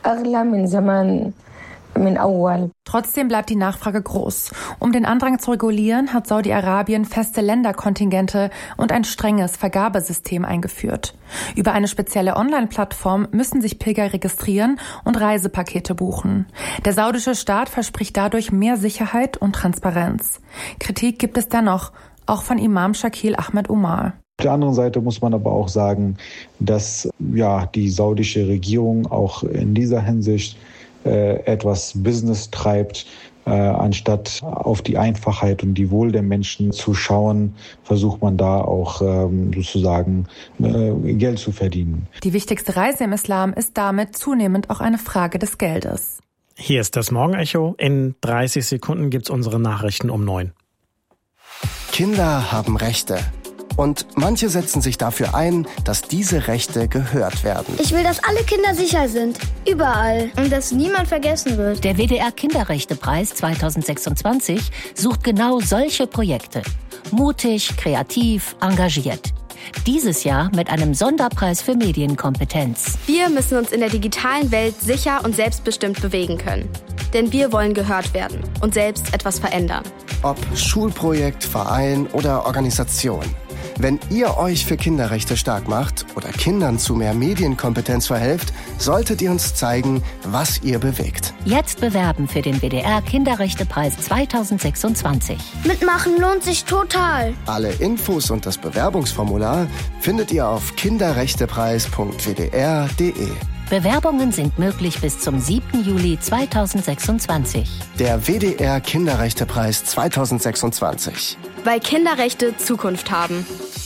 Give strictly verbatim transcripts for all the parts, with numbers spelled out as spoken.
Trotzdem bleibt die Nachfrage groß. Um den Andrang zu regulieren, hat Saudi-Arabien feste Länderkontingente und ein strenges Vergabesystem eingeführt. Über eine spezielle Online-Plattform müssen sich Pilger registrieren und Reisepakete buchen. Der saudische Staat verspricht dadurch mehr Sicherheit und Transparenz. Kritik gibt es dennoch, auch von Imam Shakil Ahmed Umar. Auf der anderen Seite muss man aber auch sagen, dass ja die saudische Regierung auch in dieser Hinsicht äh, etwas Business treibt. Äh, anstatt auf die Einfachheit und die Wohl der Menschen zu schauen, versucht man da auch ähm, sozusagen äh, Geld zu verdienen. Die wichtigste Reise im Islam ist damit zunehmend auch eine Frage des Geldes. Hier ist das Morgenecho. In dreißig Sekunden gibt's unsere Nachrichten um neun. Kinder haben Rechte. Und manche setzen sich dafür ein, dass diese Rechte gehört werden. Ich will, dass alle Kinder sicher sind. Überall. Und dass niemand vergessen wird. Der W D R Kinderrechtepreis zweitausendsechsundzwanzig sucht genau solche Projekte. Mutig, kreativ, engagiert. Dieses Jahr mit einem Sonderpreis für Medienkompetenz. Wir müssen uns in der digitalen Welt sicher und selbstbestimmt bewegen können. Denn wir wollen gehört werden und selbst etwas verändern. Ob Schulprojekt, Verein oder Organisation. Wenn ihr euch für Kinderrechte stark macht oder Kindern zu mehr Medienkompetenz verhelft, solltet ihr uns zeigen, was ihr bewegt. Jetzt bewerben für den W D R Kinderrechtepreis zweitausendsechsundzwanzig. Mitmachen lohnt sich total. Alle Infos und das Bewerbungsformular findet ihr auf kinderrechtepreis punkt w d r punkt d e. Bewerbungen sind möglich bis zum siebten Juli zweitausendsechsundzwanzig. Der W D R Kinderrechtepreis zweitausendsechsundzwanzig. Weil Kinderrechte Zukunft haben.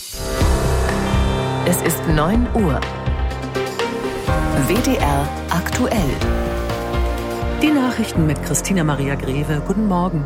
Es ist neun Uhr. W D R aktuell. Die Nachrichten mit Christina Maria Greve. Guten Morgen.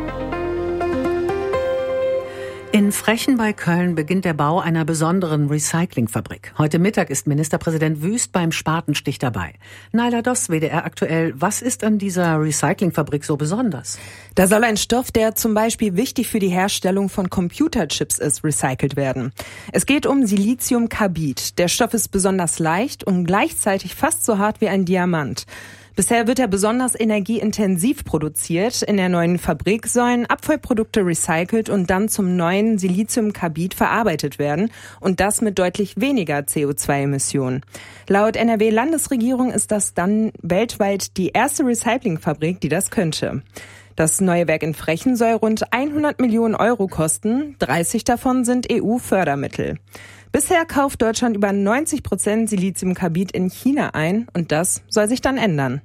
In Frechen bei Köln beginnt der Bau einer besonderen Recyclingfabrik. Heute Mittag ist Ministerpräsident Wüst beim Spatenstich dabei. Naila Doss, W D R aktuell. Was ist an dieser Recyclingfabrik so besonders? Da soll ein Stoff, der zum Beispiel wichtig für die Herstellung von Computerchips ist, recycelt werden. Es geht um Siliziumkarbid. Der Stoff ist besonders leicht und gleichzeitig fast so hart wie ein Diamant. Bisher wird er besonders energieintensiv produziert. In der neuen Fabrik sollen Abfallprodukte recycelt und dann zum neuen Siliziumkarbid verarbeitet werden und das mit deutlich weniger C O zwei Emissionen. Laut N R W-Landesregierung ist das dann weltweit die erste Recyclingfabrik, die das könnte. Das neue Werk in Frechen soll rund hundert Millionen Euro kosten. dreißig davon sind E U-Fördermittel. Bisher kauft Deutschland über neunzig Prozent Siliziumkarbid in China ein und das soll sich dann ändern.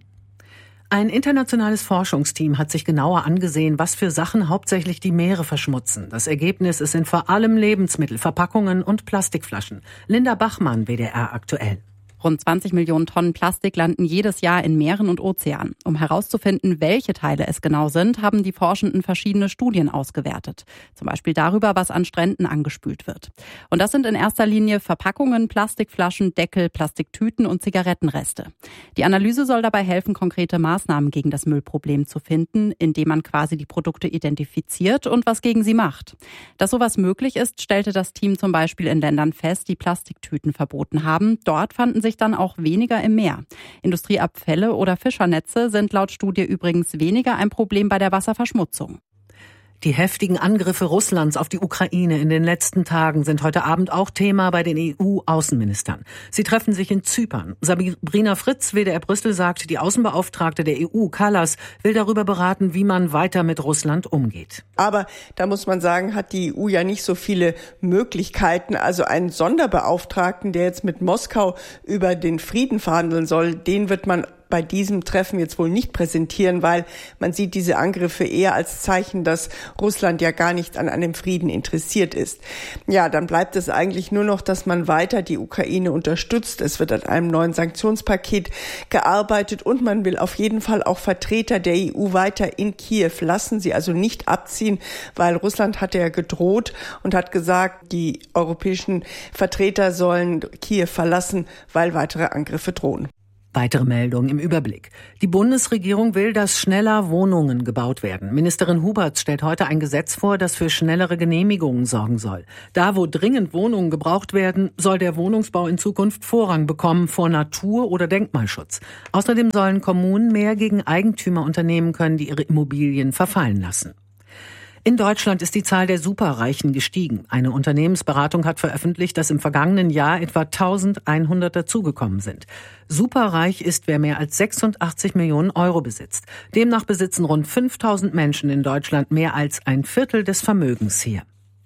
Ein internationales Forschungsteam hat sich genauer angesehen, was für Sachen hauptsächlich die Meere verschmutzen. Das Ergebnis ist sind vor allem Lebensmittel, Verpackungen und Plastikflaschen. Linda Bachmann, W D R aktuell. Rund zwanzig Millionen Tonnen Plastik landen jedes Jahr in Meeren und Ozeanen. Um herauszufinden, welche Teile es genau sind, haben die Forschenden verschiedene Studien ausgewertet. Zum Beispiel darüber, was an Stränden angespült wird. Und das sind in erster Linie Verpackungen, Plastikflaschen, Deckel, Plastiktüten und Zigarettenreste. Die Analyse soll dabei helfen, konkrete Maßnahmen gegen das Müllproblem zu finden, indem man quasi die Produkte identifiziert und was gegen sie macht. Dass sowas möglich ist, stellte das Team zum Beispiel in Ländern fest, die Plastiktüten verboten haben. Dort fanden sich dann auch weniger im Meer. Industrieabfälle oder Fischernetze sind laut Studie übrigens weniger ein Problem bei der Wasserverschmutzung. Die heftigen Angriffe Russlands auf die Ukraine in den letzten Tagen sind heute Abend auch Thema bei den E U-Außenministern. Sie treffen sich in Zypern. Sabrina Fritz, W D R Brüssel, sagt, die Außenbeauftragte der E U, Kallas, will darüber beraten, wie man weiter mit Russland umgeht. Aber da muss man sagen, hat die E U ja nicht so viele Möglichkeiten. Also einen Sonderbeauftragten, der jetzt mit Moskau über den Frieden verhandeln soll, den wird man bei diesem Treffen jetzt wohl nicht präsentieren, weil man sieht diese Angriffe eher als Zeichen, dass Russland ja gar nicht an einem Frieden interessiert ist. Ja, dann bleibt es eigentlich nur noch, dass man weiter die Ukraine unterstützt. Es wird an einem neuen Sanktionspaket gearbeitet und man will auf jeden Fall auch Vertreter der E U weiter in Kiew lassen, sie also nicht abziehen, weil Russland hatte ja gedroht und hat gesagt, die europäischen Vertreter sollen Kiew verlassen, weil weitere Angriffe drohen. Weitere Meldungen im Überblick. Die Bundesregierung will, dass schneller Wohnungen gebaut werden. Ministerin Huberts stellt heute ein Gesetz vor, das für schnellere Genehmigungen sorgen soll. Da, wo dringend Wohnungen gebraucht werden, soll der Wohnungsbau in Zukunft Vorrang bekommen vor Natur- oder Denkmalschutz. Außerdem sollen Kommunen mehr gegen Eigentümer unternehmen können, die ihre Immobilien verfallen lassen. In Deutschland ist die Zahl der Superreichen gestiegen. Eine Unternehmensberatung hat veröffentlicht, dass im vergangenen Jahr etwa eintausendeinhundert dazugekommen sind. Superreich ist, wer mehr als sechsundachtzig Millionen Euro besitzt. Demnach besitzen rund fünftausend Menschen in Deutschland mehr als ein Viertel des Vermögens hier.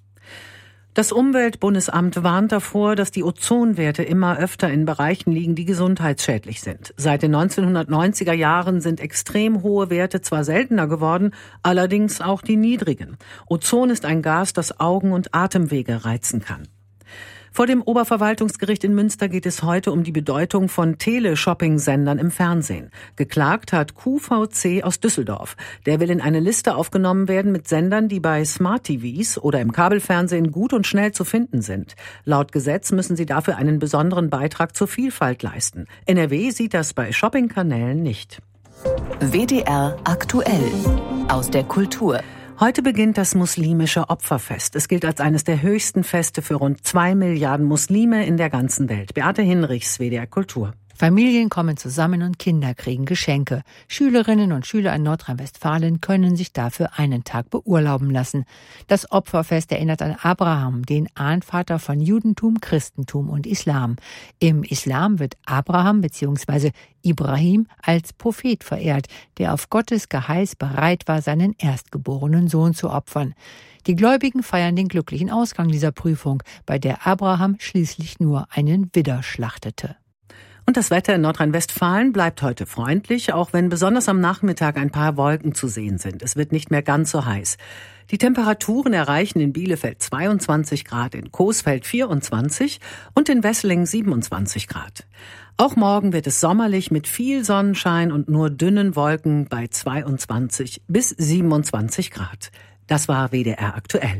Das Umweltbundesamt warnt davor, dass die Ozonwerte immer öfter in Bereichen liegen, die gesundheitsschädlich sind. Seit den neunzehnhundertneunziger Jahren sind extrem hohe Werte zwar seltener geworden, allerdings auch die niedrigen. Ozon ist ein Gas, das Augen- und Atemwege reizen kann. Vor dem Oberverwaltungsgericht in Münster geht es heute um die Bedeutung von Teleshopping-Sendern im Fernsehen. Geklagt hat Q V C aus Düsseldorf. Der will in eine Liste aufgenommen werden mit Sendern, die bei Smart-T Vs oder im Kabelfernsehen gut und schnell zu finden sind. Laut Gesetz müssen sie dafür einen besonderen Beitrag zur Vielfalt leisten. N R W sieht das bei Shopping-Kanälen nicht. W D R aktuell aus der Kultur. Heute beginnt das muslimische Opferfest. Es gilt als eines der höchsten Feste für rund zwei Milliarden Muslime in der ganzen Welt. Beate Hinrichs, W D R Kultur. Familien kommen zusammen und Kinder kriegen Geschenke. Schülerinnen und Schüler in Nordrhein-Westfalen können sich dafür einen Tag beurlauben lassen. Das Opferfest erinnert an Abraham, den Ahnvater von Judentum, Christentum und Islam. Im Islam wird Abraham bzw. Ibrahim als Prophet verehrt, der auf Gottes Geheiß bereit war, seinen erstgeborenen Sohn zu opfern. Die Gläubigen feiern den glücklichen Ausgang dieser Prüfung, bei der Abraham schließlich nur einen Widder schlachtete. Und das Wetter in Nordrhein-Westfalen bleibt heute freundlich, auch wenn besonders am Nachmittag ein paar Wolken zu sehen sind. Es wird nicht mehr ganz so heiß. Die Temperaturen erreichen in Bielefeld zweiundzwanzig Grad, in Coesfeld vierundzwanzig und in Wesseling siebenundzwanzig Grad. Auch morgen wird es sommerlich mit viel Sonnenschein und nur dünnen Wolken bei zweiundzwanzig bis siebenundzwanzig Grad. Das war W D R aktuell.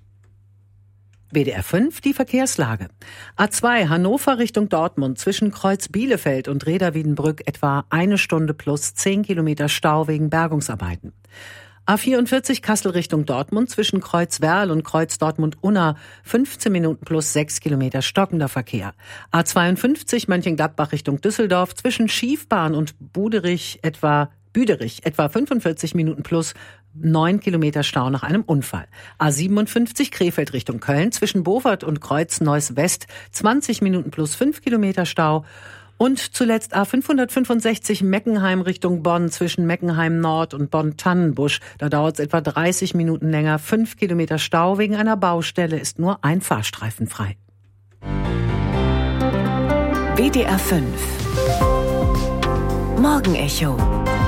W D R fünf, die Verkehrslage. A zwei Hannover Richtung Dortmund zwischen Kreuz Bielefeld und Reda-Wiedenbrück etwa eine Stunde plus zehn Kilometer Stau wegen Bergungsarbeiten. A vierundvierzig Kassel Richtung Dortmund zwischen Kreuz Werl und Kreuz Dortmund-Unna fünfzehn Minuten plus sechs Kilometer stockender Verkehr. A zweiundfünfzig Mönchengladbach Richtung Düsseldorf zwischen Schiefbahn und Buderich etwa Büderich etwa fünfundvierzig Minuten plus neun Kilometer Stau nach einem Unfall. A siebenundfünfzig Krefeld Richtung Köln zwischen Bovert und Kreuz Neuss West zwanzig Minuten plus fünf Kilometer Stau. Und zuletzt A fünfhundertfünfundsechzig Meckenheim Richtung Bonn zwischen Meckenheim Nord und Bonn-Tannenbusch. Da dauert es etwa dreißig Minuten länger. fünf Kilometer Stau wegen einer Baustelle, ist nur ein Fahrstreifen frei. W D R fünf Morgenecho.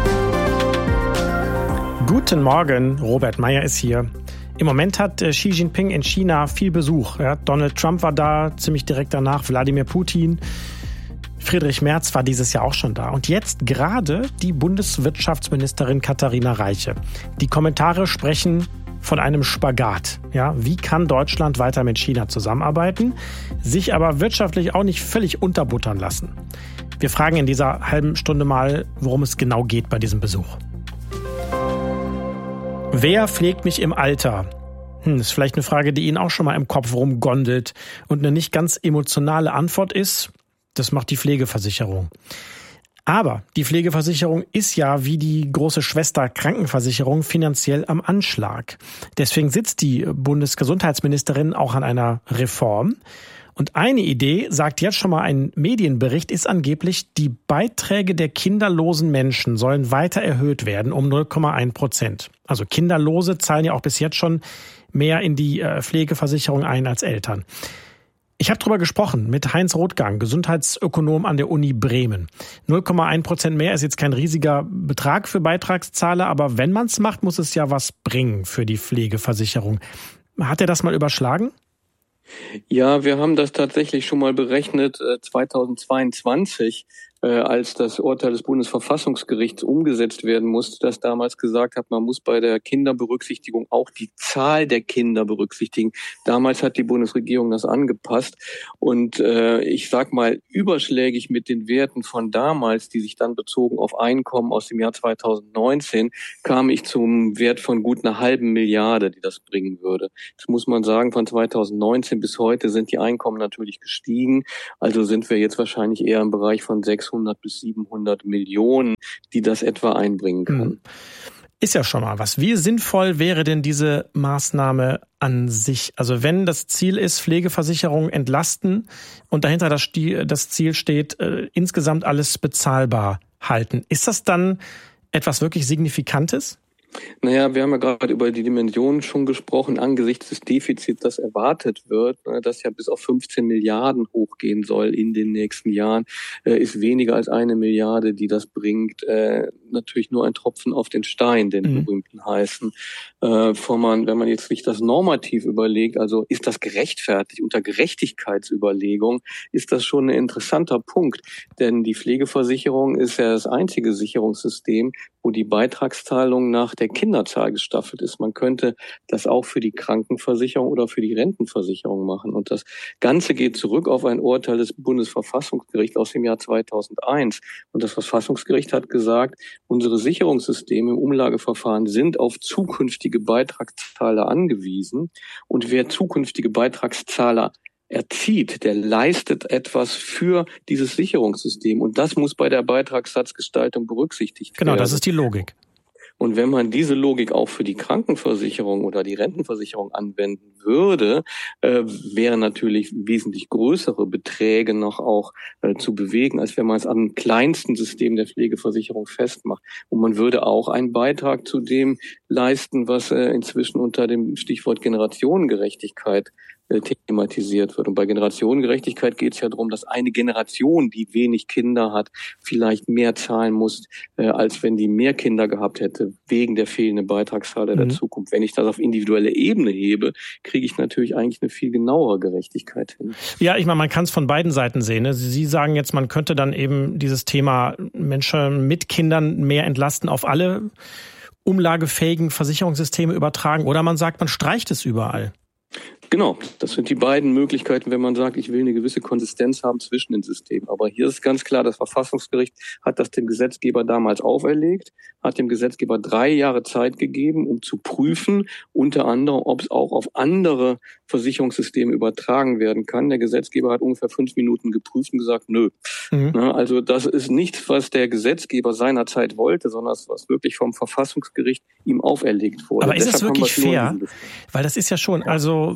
Guten Morgen, Robert Meyer ist hier. Im Moment hat Xi Jinping in China viel Besuch. Ja, Donald Trump war da, ziemlich direkt danach Wladimir Putin. Friedrich Merz war dieses Jahr auch schon da. Und jetzt gerade die Bundeswirtschaftsministerin Katharina Reiche. Die Kommentare sprechen von einem Spagat. Ja, wie kann Deutschland weiter mit China zusammenarbeiten, sich aber wirtschaftlich auch nicht völlig unterbuttern lassen? Wir fragen in dieser halben Stunde mal, worum es genau geht bei diesem Besuch. Wer pflegt mich im Alter? Hm, ist vielleicht eine Frage, die Ihnen auch schon mal im Kopf rumgondelt. Und eine nicht ganz emotionale Antwort ist, das macht die Pflegeversicherung. Aber die Pflegeversicherung ist ja wie die große Schwester Krankenversicherung finanziell am Anschlag. Deswegen sitzt die Bundesgesundheitsministerin auch an einer Reform. Und eine Idee, sagt jetzt schon mal ein Medienbericht, ist angeblich, die Beiträge der kinderlosen Menschen sollen weiter erhöht werden um null Komma eins Prozent. Also Kinderlose zahlen ja auch bis jetzt schon mehr in die Pflegeversicherung ein als Eltern. Ich habe darüber gesprochen mit Heinz Rothgang, Gesundheitsökonom an der Uni Bremen. null Komma eins Prozent mehr ist jetzt kein riesiger Betrag für Beitragszahler, aber wenn man es macht, muss es ja was bringen für die Pflegeversicherung. Hat er das mal überschlagen? Ja, wir haben das tatsächlich schon mal berechnet. zweitausendzweiundzwanzig äh, als das Urteil des Bundesverfassungsgerichts umgesetzt werden musste, das damals gesagt hat, man muss bei der Kinderberücksichtigung auch die Zahl der Kinder berücksichtigen. Damals hat die Bundesregierung das angepasst und äh, ich sag mal überschlägig mit den Werten von damals, die sich dann bezogen auf Einkommen aus dem Jahr zweitausendneunzehn, kam ich zum Wert von gut einer halben Milliarde, die das bringen würde. Das muss man sagen, von zweitausendneunzehn bis heute sind die Einkommen natürlich gestiegen. Also sind wir jetzt wahrscheinlich eher im Bereich von sechshundert bis siebenhundert Millionen, die das etwa einbringen kann. Ist ja schon mal was. Wie sinnvoll wäre denn diese Maßnahme an sich? Also wenn das Ziel ist, Pflegeversicherung entlasten und dahinter das, das Ziel steht, äh, insgesamt alles bezahlbar halten, ist das dann etwas wirklich Signifikantes? Naja, wir haben ja gerade über die Dimensionen schon gesprochen, angesichts des Defizits, das erwartet wird, das ja bis auf fünfzehn Milliarden hochgehen soll in den nächsten Jahren, ist weniger als eine Milliarde, die das bringt, natürlich nur ein Tropfen auf den Stein, den mhm. berühmten heißen. Wenn man jetzt sich das normativ überlegt, also ist das gerechtfertigt, unter Gerechtigkeitsüberlegung, ist das schon ein interessanter Punkt, denn die Pflegeversicherung ist ja das einzige Sicherungssystem, wo die Beitragszahlung nach der Kinderzahl gestaffelt ist. Man könnte das auch für die Krankenversicherung oder für die Rentenversicherung machen. Und das Ganze geht zurück auf ein Urteil des Bundesverfassungsgerichts aus dem Jahr zweitausendeins. Und das Verfassungsgericht hat gesagt, unsere Sicherungssysteme im Umlageverfahren sind auf zukünftige Beitragszahler angewiesen. Und wer zukünftige Beitragszahler erzieht, der leistet etwas für dieses Sicherungssystem. Und das muss bei der Beitragssatzgestaltung berücksichtigt werden. Genau, das ist die Logik. Und wenn man diese Logik auch für die Krankenversicherung oder die Rentenversicherung anwenden würde, äh, wären natürlich wesentlich größere Beträge noch auch äh, zu bewegen, als wenn man es am kleinsten System der Pflegeversicherung festmacht. Und man würde auch einen Beitrag zu dem leisten, was äh, inzwischen unter dem Stichwort Generationengerechtigkeit thematisiert wird. Und bei Generationengerechtigkeit geht es ja darum, dass eine Generation, die wenig Kinder hat, vielleicht mehr zahlen muss, äh, als wenn die mehr Kinder gehabt hätte, wegen der fehlenden Beitragszahl mhm. der Zukunft. Wenn ich das auf individuelle Ebene hebe, kriege ich natürlich eigentlich eine viel genauere Gerechtigkeit hin. Ja, ich meine, man kann es von beiden Seiten sehen. Ne? Sie sagen jetzt, man könnte dann eben dieses Thema Menschen mit Kindern mehr entlasten auf alle umlagefähigen Versicherungssysteme übertragen. Oder man sagt, man streicht es überall. Genau, das sind die beiden Möglichkeiten, wenn man sagt, ich will eine gewisse Konsistenz haben zwischen den Systemen. Aber hier ist ganz klar, das Verfassungsgericht hat das dem Gesetzgeber damals auferlegt, hat dem Gesetzgeber drei Jahre Zeit gegeben, um zu prüfen, unter anderem, ob es auch auf andere Versicherungssysteme übertragen werden kann. Der Gesetzgeber hat ungefähr fünf Minuten geprüft und gesagt, nö. Mhm. Also das ist nichts, was der Gesetzgeber seinerzeit wollte, sondern was wirklich vom Verfassungsgericht ihm auferlegt wurde. Aber ist es wirklich fair? Weil das ist ja schon, also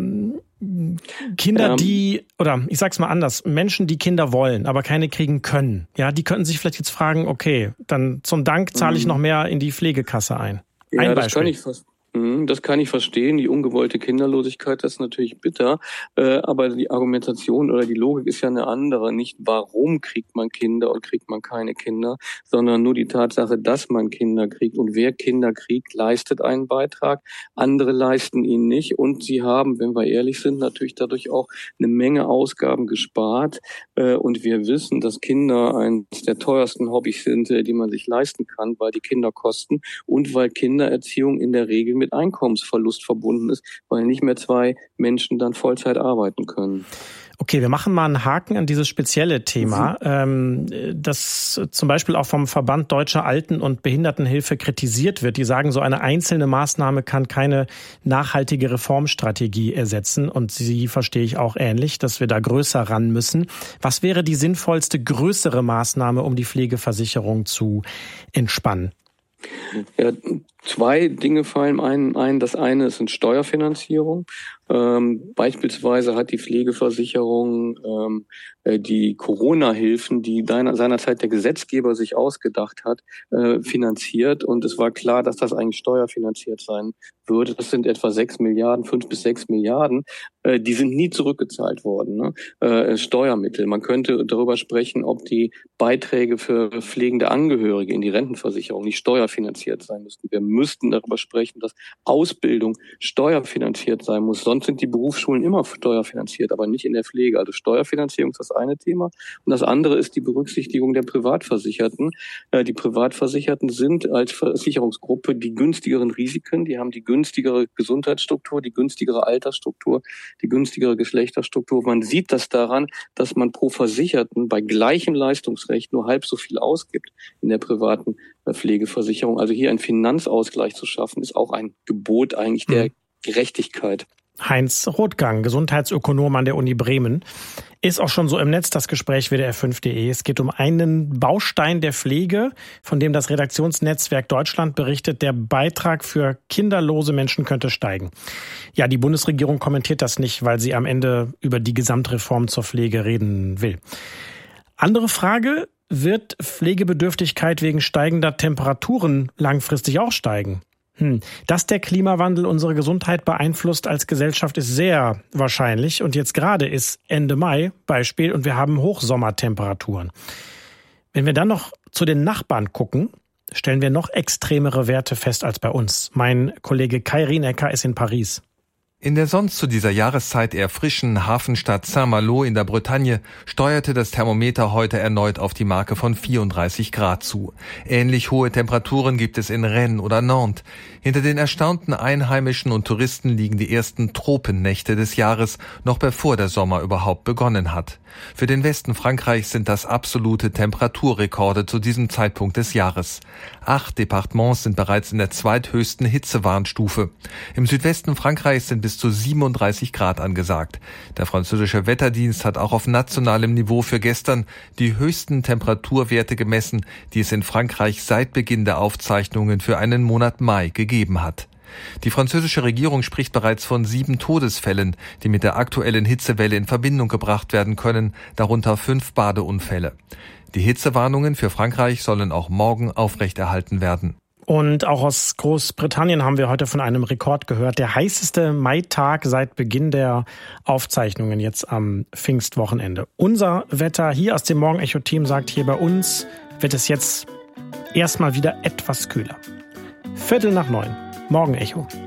Kinder, die, oder ich sag's mal anders, Menschen, die Kinder wollen, aber keine kriegen können, ja, die könnten sich vielleicht jetzt fragen, okay, dann zum Dank zahle ich noch mehr in die Pflegekasse ein. Ja, ein das Beispiel. kann ich fast. Das kann ich verstehen. Die ungewollte Kinderlosigkeit, das ist natürlich bitter. Äh, aber die Argumentation oder die Logik ist ja eine andere. Nicht warum kriegt man Kinder und kriegt man keine Kinder, sondern nur die Tatsache, dass man Kinder kriegt. Und wer Kinder kriegt, leistet einen Beitrag. Andere leisten ihn nicht. Und sie haben, wenn wir ehrlich sind, natürlich dadurch auch eine Menge Ausgaben gespart. Äh, und wir wissen, dass Kinder eines der teuersten Hobbys sind, die man sich leisten kann, weil die Kinder kosten und weil Kindererziehung in der Regel mit Einkommensverlust verbunden ist, weil nicht mehr zwei Menschen dann Vollzeit arbeiten können. Okay, wir machen mal einen Haken an dieses spezielle Thema, mhm. das zum Beispiel auch vom Verband Deutscher Alten- und Behindertenhilfe kritisiert wird. Die sagen, so eine einzelne Maßnahme kann keine nachhaltige Reformstrategie ersetzen. Und sie verstehe ich auch ähnlich, dass wir da größer ran müssen. Was wäre die sinnvollste, größere Maßnahme, um die Pflegeversicherung zu entspannen? Ja, zwei Dinge fallen einem ein. Das eine ist eine Steuerfinanzierung. Ähm, beispielsweise hat die Pflegeversicherung ähm, die Corona-Hilfen, die deiner, seinerzeit der Gesetzgeber sich ausgedacht hat, äh, finanziert. Und es war klar, dass das eigentlich steuerfinanziert sein würde. Das sind etwa sechs Milliarden, fünf bis sechs Milliarden. Äh, die sind nie zurückgezahlt worden. Ne? Äh, Steuermittel. Man könnte darüber sprechen, ob die Beiträge für pflegende Angehörige in die Rentenversicherung nicht steuerfinanziert sein müssten. Wir müssten darüber sprechen, dass Ausbildung steuerfinanziert sein muss. Sonst sind die Berufsschulen immer steuerfinanziert, aber nicht in der Pflege. Also Steuerfinanzierung ist das eine Thema. Und das andere ist die Berücksichtigung der Privatversicherten. Die Privatversicherten sind als Versicherungsgruppe die günstigeren Risiken. Die haben die günstigere Gesundheitsstruktur, die günstigere Altersstruktur, die günstigere Geschlechterstruktur. Man sieht das daran, dass man pro Versicherten bei gleichem Leistungsrecht nur halb so viel ausgibt in der privaten Pflegeversicherung. Also hier einen Finanzausgleich zu schaffen, ist auch ein Gebot eigentlich der Gerechtigkeit. Heinz Rothgang, Gesundheitsökonom an der Uni Bremen. Ist auch schon so im Netz das Gespräch W D R fünf punkt de. Es geht um einen Baustein der Pflege, von dem das Redaktionsnetzwerk Deutschland berichtet, der Beitrag für kinderlose Menschen könnte steigen. Ja, die Bundesregierung kommentiert das nicht, weil sie am Ende über die Gesamtreform zur Pflege reden will. Andere Frage, wird Pflegebedürftigkeit wegen steigender Temperaturen langfristig auch steigen? Hm. Dass der Klimawandel unsere Gesundheit beeinflusst als Gesellschaft ist sehr wahrscheinlich. Und jetzt gerade ist Ende Mai Beispiel und wir haben Hochsommertemperaturen. Wenn wir dann noch zu den Nachbarn gucken, stellen wir noch extremere Werte fest als bei uns. Mein Kollege Kai Rienecker ist in Paris. In der sonst zu dieser Jahreszeit eher frischen Hafenstadt Saint-Malo in der Bretagne steuerte das Thermometer heute erneut auf die Marke von vierunddreißig Grad zu. Ähnlich hohe Temperaturen gibt es in Rennes oder Nantes. Hinter den erstaunten Einheimischen und Touristen liegen die ersten Tropennächte des Jahres, noch bevor der Sommer überhaupt begonnen hat. Für den Westen Frankreichs sind das absolute Temperaturrekorde zu diesem Zeitpunkt des Jahres. Acht Departements sind bereits in der zweithöchsten Hitzewarnstufe. Im Südwesten Frankreichs sind bis zu siebenunddreißig Grad angesagt. Der französische Wetterdienst hat auch auf nationalem Niveau für gestern die höchsten Temperaturwerte gemessen, die es in Frankreich seit Beginn der Aufzeichnungen für einen Monat Mai gegeben hat. Die französische Regierung spricht bereits von sieben Todesfällen, die mit der aktuellen Hitzewelle in Verbindung gebracht werden können, darunter fünf Badeunfälle. Die Hitzewarnungen für Frankreich sollen auch morgen aufrechterhalten werden. Und auch aus Großbritannien haben wir heute von einem Rekord gehört. Der heißeste Maitag seit Beginn der Aufzeichnungen jetzt am Pfingstwochenende. Unser Wetter hier aus dem Morgenecho-Team sagt, hier bei uns wird es jetzt erstmal wieder etwas kühler. Viertel nach neun. Morgenecho.